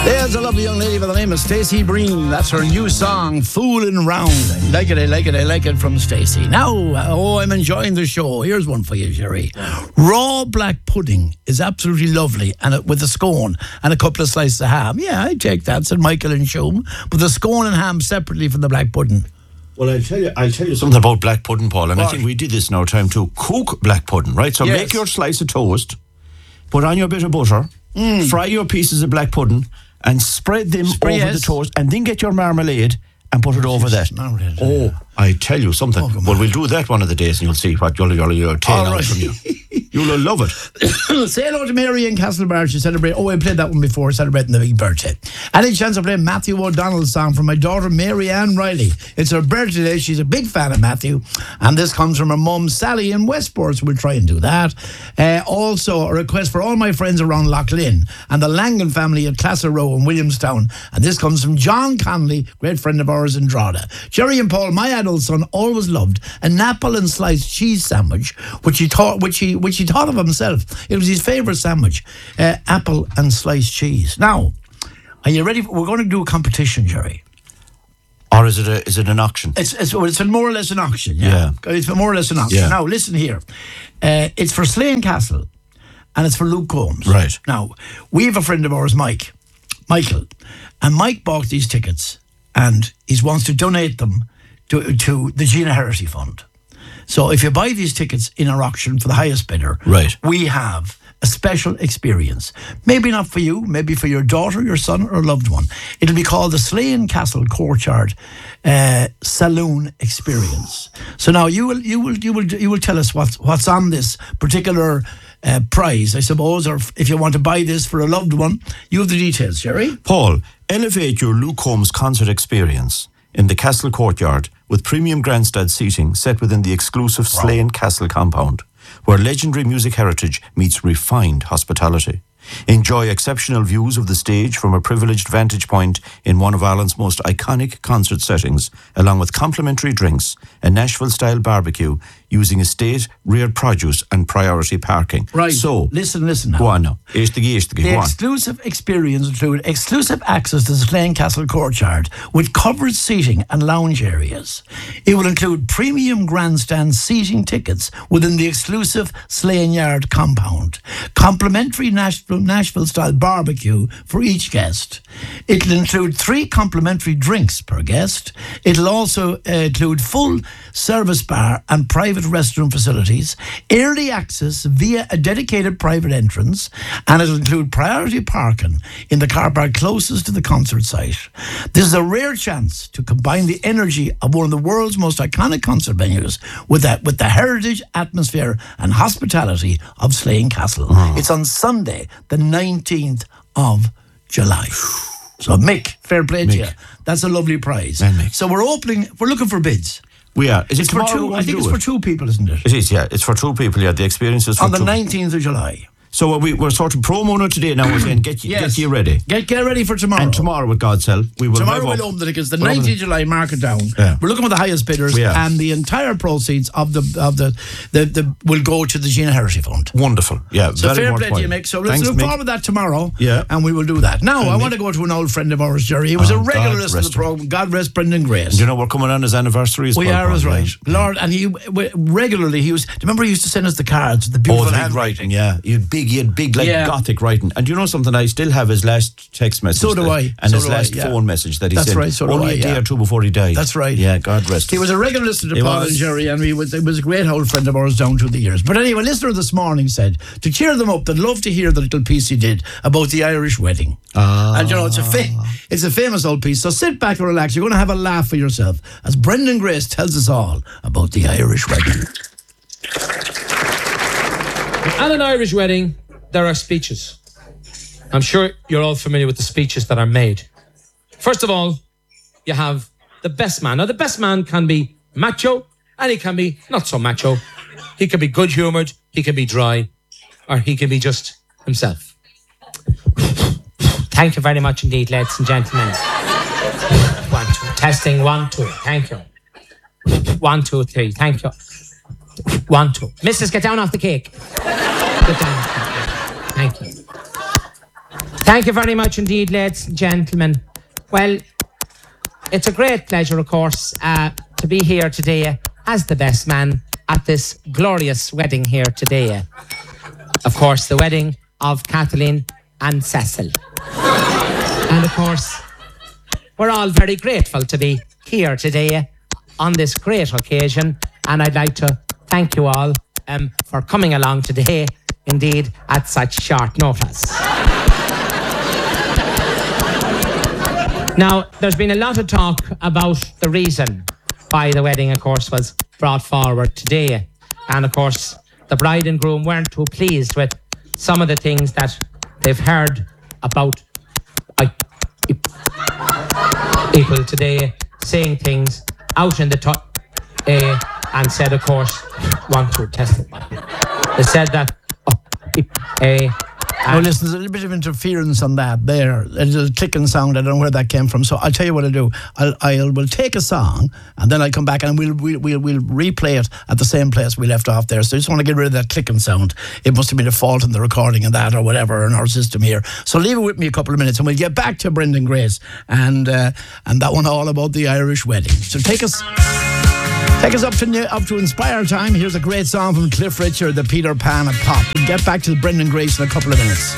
There's a lovely young lady by the name of Stacey Breen. That's her new song, Foolin' Round. I like it from Stacey. Now, I'm enjoying the show. Here's one for you, Jerry. Raw black pudding is absolutely lovely, and with a scone and a couple of slices of ham. Yeah, I take that, said Michael in Shum. But the scone and ham separately from the black pudding. Well, I'll tell you something about black pudding, Paul, and what? I think we did this in our time too. Cook black pudding, right? So make your slice of toast, put on your bit of butter, fry your pieces of black pudding, and spread them over the toast, and then get your marmalade and put it over that. I tell you something. Well, we'll do that one of the days, and you'll see what you'll tail out from you. You'll love it. Say hello to Mary in Castlebar. She celebrated. I played that one before, celebrating the big birthday. Any chance of playing Matthew O'Donnell's song from my daughter Mary Ann Riley? It's her birthday today. She's a big fan of Matthew, and this comes from her mum Sally in Westport. So we'll try and do that. Also, a request for all my friends around Lough Lynn and the Langan family at Classer Row in Williamstown. And this comes from John Connolly, great friend of ours in Drogheda. Jerry and Paul, my adult son, always loved an apple and sliced cheese sandwich, which he thought of himself. It was his favourite sandwich, apple and sliced cheese. Now, are you ready? We're going to do a competition, Jerry. Or is it an auction? It's more or less an auction. Yeah. It's more or less an auction. Yeah. Now, listen here. It's for Slane Castle, and it's for Luke Combs. Right. Now, we have a friend of ours, Michael, and Mike bought these tickets, and he wants to donate them to the Gina Herity Fund. So if you buy these tickets in our auction for the highest bidder, right, we have a special experience. Maybe not for you, maybe for your daughter, your son, or loved one. It'll be called the Slane Castle Courtyard Saloon Experience. So now you will tell us what's on this particular prize, I suppose, or if you want to buy this for a loved one. You have the details, Jerry. Paul, elevate your Luke Combs concert experience in the Castle Courtyard with premium grandstand seating set within the exclusive Slane Castle compound, where legendary music heritage meets refined hospitality. Enjoy exceptional views of the stage from a privileged vantage point in one of Ireland's most iconic concert settings, along with complimentary drinks, a Nashville-style barbecue using estate-reared produce and priority parking. Right. So, listen now. Go on now. The exclusive experience include exclusive access to the Slane Castle Courtyard with covered seating and lounge areas. It will include premium grandstand seating tickets within the exclusive Slane Yard compound, complimentary Nashville-style barbecue for each guest. It'll include 3 complimentary drinks per guest. It'll also include full service bar and private restroom facilities, early access via a dedicated private entrance, and it'll include priority parking in the car park closest to the concert site. This is a rare chance to combine the energy of one of the world's most iconic concert venues with the heritage, atmosphere and hospitality of Slane Castle. It's on Sunday, the 19th of July. So Mick, fair play to you. That's a lovely prize. So we're looking for bids. We are. Is it for two? I think it's for 2 people, isn't it? It is, yeah. It's for 2 people, yeah. The experience is for on the 19th of July. So we're sort of promo today now. We're saying get you ready. Get ready for tomorrow. And tomorrow, with God's help, we will. Tomorrow we'll open the tickets. The 19th of July, mark it down. Yeah. We're looking for the highest bidders, and the entire proceeds of the will go to the Gina Herity Fund. Wonderful. Yeah. So fair play to you, Mick. So let's look forward to that tomorrow. Yeah. And we will do that. Now I want to go to an old friend of ours, Jerry. He was a regular listener to the program. God rest Brendan Grace. And you know we're coming on his anniversary as well. We are, as right. Lord, and he regularly he was. Remember he used to send us the cards, the beautiful handwriting. Yeah. He had big like. Gothic writing. And you know something, I still have his last text message. So do I. And his last phone message that he sent. That's right, so do I. Only a day or 2 before he died. That's right. Yeah, God rest him. He was a regular listener to Paul and Jerry, and he was a great old friend of ours down through the years. But anyway, a listener this morning said, to cheer them up, they'd love to hear the little piece he did about the Irish wedding. And you know, it's a famous old piece. So sit back and relax. You're going to have a laugh for yourself as Brendan Grace tells us all about the Irish wedding. At an Irish wedding, there are speeches. I'm sure you're all familiar with the speeches that are made. First of all, you have the best man. Now, the best man can be macho, and he can be not so macho. He can be good-humoured, he can be dry, or he can be just himself. Thank you very much indeed, ladies and gentlemen. 1, 2. Testing, 1, 2. Thank you. 1, 2, 3. Thank you. 1, 2. Mrs., get down off the cake. Get down. Thank you. Thank you very much indeed, ladies and gentlemen. Well, it's a great pleasure, of course, to be here today as the best man at this glorious wedding here today. Of course, the wedding of Kathleen and Cecil. And of course, we're all very grateful to be here today on this great occasion. And I'd like to thank you all for coming along today, indeed, at such short notice. Now, there's been a lot of talk about the reason why the wedding, of course, was brought forward today. And, of course, the bride and groom weren't too pleased with some of the things that they've heard about people today saying things out in the and said, of course, want to testify. They said that now listen, there's a little bit of interference on that there. There's a clicking sound. I don't know where that came from. So I'll tell you what I'll do. We'll take a song and then I'll come back and we'll replay it at the same place we left off there. So I just want to get rid of that clicking sound. It must have been a fault in the recording of that or whatever in our system here. So leave it with me a couple of minutes and we'll get back to Brendan Grace and that one all about the Irish wedding. So take us up to Inspire time. Here's a great song from Cliff Richard, the Peter Pan of Pop. We'll get back to Brendan Grace in a couple of minutes.